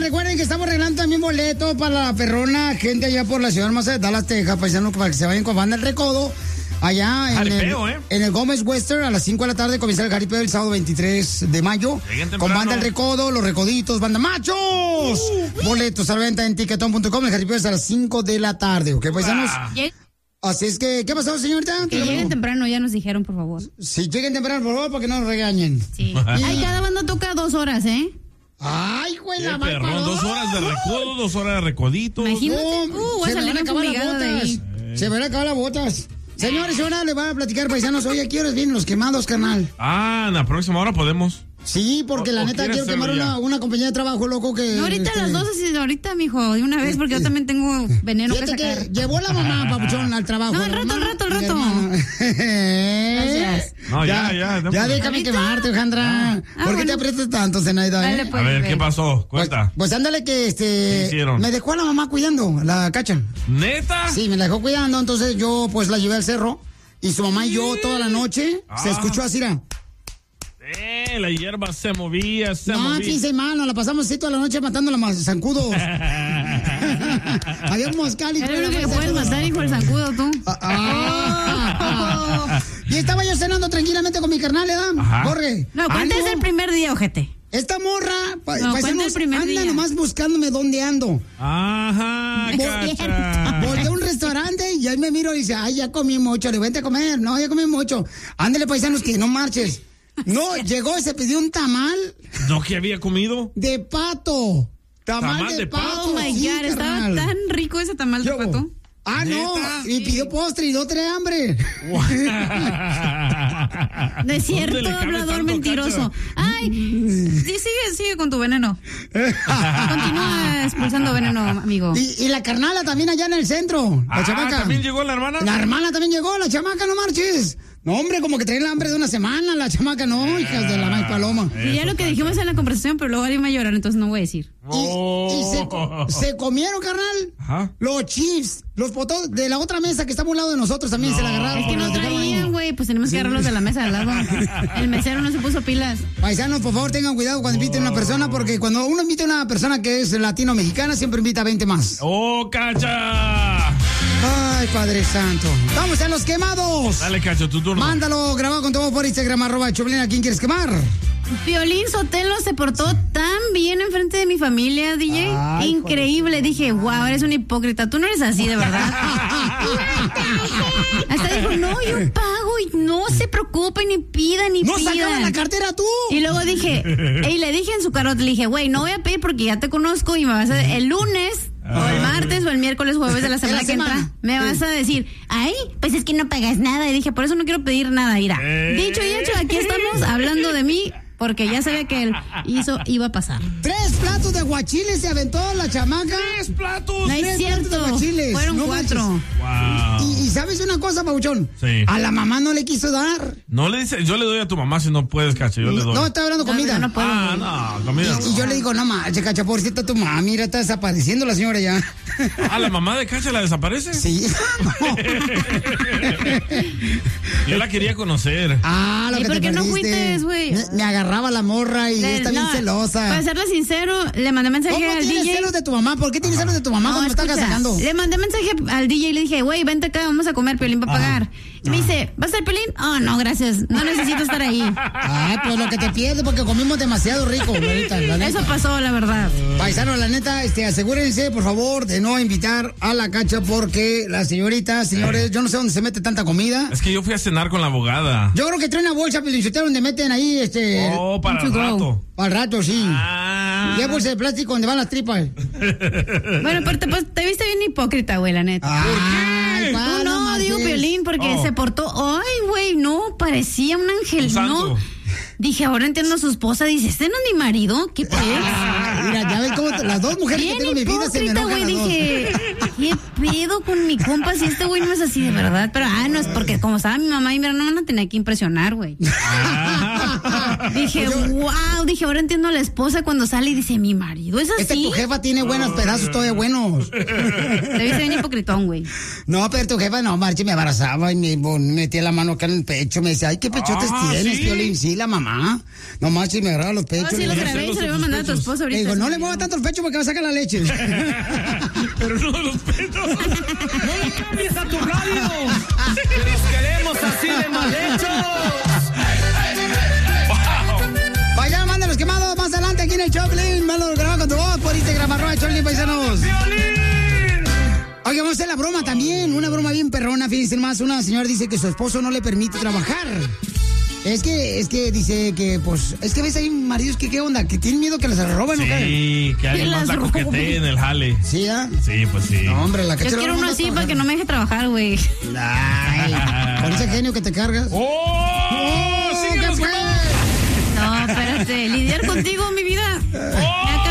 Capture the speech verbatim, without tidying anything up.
recuerden que estamos regalando también boletos para la perrona, gente allá por la ciudad hermosa de Dallas, Texas, paisanos, para que se vayan con Banda El Recodo. Allá en Jaripeo, el, ¿eh? en el Gómez Western a las cinco de la tarde comienza el jaripeo el sábado veintitrés de mayo. Con Banda El Recodo, Los Recoditos, Banda Machos. Uh, boletos a la venta en tiquetón punto com. El jaripeo es a las cinco de la tarde, ¿ok, paisanos? Ah. Así es que, ¿qué pasó, señorita? Que lleguen temprano, ya nos dijeron, por favor. Sí, lleguen temprano, por favor, para que no nos regañen. Sí. Ay, cada banda toca dos horas, ¿eh? Ay, güey, la mal perrón, dos horas de recodo, dos horas de recoditos. Imagínate, No, uh, voy a se salir me van a acabar las fumigada de botas. ahí. Se me van a acabar las botas. Señores, ahora le van a platicar, paisanos. Oye, ¿qué horas vienen los quemados, carnal? Ah, en la próxima hora podemos. Sí, porque O- la o neta quieres quiero quemar hacerlo una, ya. una compañía de trabajo, loco, que... No, ahorita este, a las doce, sí, ahorita, mijo, de una vez, porque yo también tengo veneno que Fíjate que sacar. llevó la mamá, papuchón, al trabajo. No, al la rato, al mamá rato, al y la rato. hermana. Gracias. No, ya, ya. Ya démosle. déjame ¿Ahorita? quemarte, Alejandra. Ah, ¿Por qué bueno. te aprietas tanto, Zenaida? Dale, eh? pues. A ver, ¿qué Ven. pasó? Pues, Cuenta. pues ándale que este... ¿Qué hicieron? Me dejó a la mamá cuidando, la cacha. ¿Neta? Sí, me la dejó cuidando, entonces yo pues la llevé al cerro. Y su mamá y yo toda la noche se Ah. escuchó así, era... Eh, la hierba se movía, se No, movía. quince mano, la pasamos así toda la noche matando a los zancudos. Había un moscal y Es todo, lo único que la puedes fuerza. matar, hijo del zancudo, tú. Ah. Y estaba yo cenando tranquilamente con mi carnal, ¿eh? Ajá. Jorge. No, cuenta ánimo. es el primer día, ojete. Esta morra, pa- No, paisanos, cuenta el primer anda día. nomás buscándome dónde ando. Ajá, Bo- cacha. Volteé a un restaurante y ahí me miro y dice, ay, ya comí mucho, le vente a comer. No, ya comí mucho. Ándale, paisanos, que no marches. No, llegó y se pidió un tamal ¿No que había comido? de pato. Tamal, ¿Tamal de, de pato. pato? Oh my sí, God, estaba carnal. tan rico ese tamal de ¿Qué hubo? pato. Ah, no, ¿Neta? y pidió postre y no trae hambre. De cierto, ¿Dónde le cabe hablador tanto, mentiroso. Cacha? Ay, sí, sigue, sigue con tu veneno. Continúa expulsando veneno, amigo. Y, y la carnala también allá en el centro, la Ah, chamaca. ¿también llegó la hermana? La hermana también llegó, la chamaca, no marches. No, hombre, como que trae el hambre de una semana, la chamaca, no, hijas de la maíz paloma. Y ya lo que dijimos en la conversación, pero luego alguien va a llorar, entonces no voy a decir. Y, y se, co- se comieron, carnal, Ajá. los chips, los potos de la otra mesa que está a un lado de nosotros también se la agarraron. Es que no Los dejaron ahí. traían, güey, pues tenemos que agarrarlos de la mesa de al lado. El mesero no se puso pilas. Paisanos, por favor, tengan cuidado cuando inviten a una persona, porque cuando uno invita a una persona que es latino-mexicana, siempre invita a veinte más. ¡Oh, cacha! Ay, Padre Santo. Vamos a los quemados. Dale, cacho, tu turno. Mándalo grabado con tu voz por Instagram, arroba Choplin, ¿a quién quieres quemar? Piolín Sotelo se portó tan bien enfrente de mi familia, D J. Ay, Increíble. Dije, wow, eres un hipócrita. Tú no eres así, de verdad. Hasta dijo, no, yo pago y no se preocupen ni pidan ni ¡No pidan. sacabas la cartera tú! Y luego dije, y le dije en su carota, le dije, güey, no voy a pedir porque ya te conozco y me vas a el lunes o el martes o el miércoles, jueves de la semana la que semana. entra, me vas a decir, ay, pues es que no pagas nada. Y dije, por eso no quiero pedir nada, mira. Eh. Dicho y hecho, aquí estamos hablando de mí porque ya sabía que él hizo, iba a pasar. Tres platos de aguachiles se aventó la chamaca. ¡Tres platos! No es Tres cierto, platos de aguachiles, fueron no cuatro. ¡Wow! Y, y ¿sabes una cosa, Pauchón? Sí. A la mamá no le quiso dar. No le dice, yo le doy a tu mamá si no puedes, cacha, yo le doy. No, está hablando No, comida. yo no puedo. Ah, no, comida. Y, y yo le digo, no manches, cacha, pobrecita tu mamá, mira, está desapareciendo la señora ya. Ah, ¿la mamá de Cacha la desaparece? Sí. Yo la quería conocer. Ah, lo ¿Y que por te qué no perdiste. fuites, güey? Me, me agarraba la morra y Le- está bien no, celosa. Para serle sincero, le mandé mensaje ¿Cómo al tienes D J. celos de tu mamá? ¿Por qué tienes celos de tu mamá No, cuando me estás escucha, sacando? le mandé mensaje al D J y le dije, güey, vente acá, vamos a comer, Piolín va a pagar. Y me dice, ¿va a estar Piolín? Oh, no, gracias, no necesito estar ahí. Ay, pues lo que te pierdes porque comimos demasiado rico, ahorita, la neta. Eso pasó, la verdad. Paisano, la neta, este, asegúrense, por favor, de no invitar a la Cacha porque la señorita, señores, yo no sé dónde se mete tanta comida. Es que yo fui a cenar con la abogada. Yo creo que trae una bolsa pelinchotera donde meten ahí, este... Oh, para el to go. rato. Para el rato, sí. Ah. Y hay bolsa de plástico donde van las tripas. Bueno, pero te, pues, te viste bien hipócrita, güey, la neta. ¿Por qué? Tú pa, no, marches. digo Piolín, porque Oh. se portó. Ay, güey, no, parecía un ángel, Un santo. ¿no? Dije, ahora entiendo a su esposa. Dice, ¿este no es mi marido? ¿Qué pex? Ah, mira, ya ves cómo te- las dos mujeres Bien que tengo en mi vida se me hipócrita, enojan güey. las dos. Dije, ¿qué pedo con mi compa si este güey no es así de verdad? Pero, ah, no es porque como estaba mi mamá y mi hermana, no van a tener que impresionar, güey. Dije, wow, dije, ahora entiendo a la esposa cuando sale y dice, mi marido, ¿es así? Esta tu jefa tiene buenos pedazos todavía buenos. Te viste bien hipocritón, güey. No, pero tu jefa no, Marchi, me abrazaba y me metía la mano acá en el pecho. Me decía, ay, ¿qué pechotes Ah, tienes, ¿sí? Piolín? Sí, la mamá. No, Marchi, me agarraba los pechos. No, sí, lo Le- grabé y se lo iba a mandar a tu esposa ahorita. Le digo, no se le me mueva olvidó. tanto el pecho porque va a sacar la leche. Pero no de los pelos. ¡No le cambies a tu radio! ¡Los queremos así de mal hechos! Vaya, manda los quemados más adelante aquí en el Choplin. Mándalo grabado con tu voz por Instagram, arroba Choplin, paisanos. Oye, vamos a hacer la broma también. Una broma bien perrona, fíjense más. Una señora dice que su esposo no le permite trabajar. Es que, es que dice que, pues, es que ves ahí maridos que, ¿qué onda? Que tienen miedo que les roben, ¿no? Sí, que alguien Que más la las roben. coquetee en el jale. Sí, ¿ah? Sí, pues sí. No, hombre, la Yo cacha. quiero uno así para que no me deje trabajar, güey. Ay, con ese genio que te cargas. ¡Oh! ¡Sigue ¿qué los fue? quemados! No, espérate, lidiar contigo, mi vida. Me ha